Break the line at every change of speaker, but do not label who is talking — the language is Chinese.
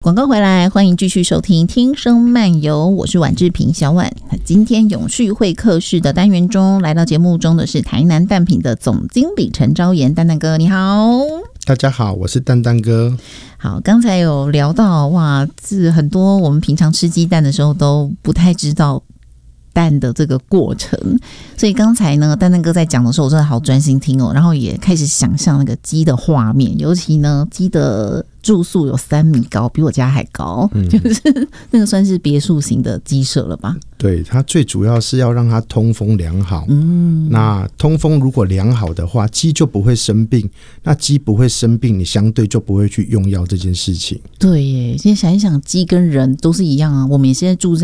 广告回来，欢迎继续收听听声漫游，我是婉志平小婉。今天永续会客室的单元中，来到节目中的是台南蛋品的总经理陈昭言，蛋蛋哥你好。
大家好，我是蛋蛋哥。
好，刚才有聊到哇，是很多我们平常吃鸡蛋的时候都不太知道蛋的这个过程，所以刚才呢，蛋蛋哥在讲的时候，我真的好专心听哦，然后也开始想象那个鸡的画面，尤其呢，鸡的住宿有3米高，比我家还高，就是那个算是别墅型的鸡舍了吧？
对，它最主要是要让它通风良好。那通风如果良好的话，鸡就不会生病。那鸡不会生病，你相对就不会去用药这件事情。
对耶，现在想一想，鸡跟人都是一样啊，我们也现在住在